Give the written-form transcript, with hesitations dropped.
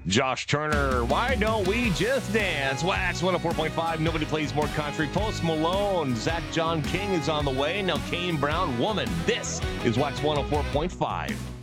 Josh Turner, why don't we just dance? Wax 104.5, nobody plays more country. Post Malone, Zach John King is on the way. Now Kane Brown, Woman. This is Wax 104.5.